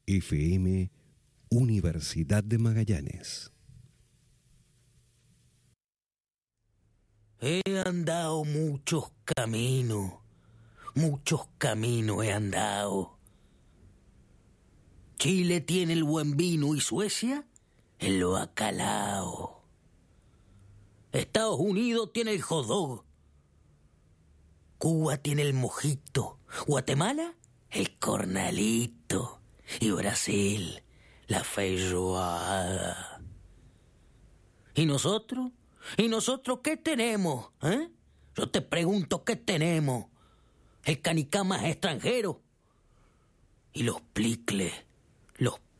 FM Universidad de Magallanes. He andado muchos caminos he andado. Chile tiene el buen vino y Suecia el bacalao. Estados Unidos tiene el hot dog. Cuba tiene el mojito. Guatemala el cornalito. Y Brasil la feijoada. ¿Y nosotros? ¿Y nosotros qué tenemos? Yo te pregunto, ¿qué tenemos? El canicama es extranjero. Y los plicles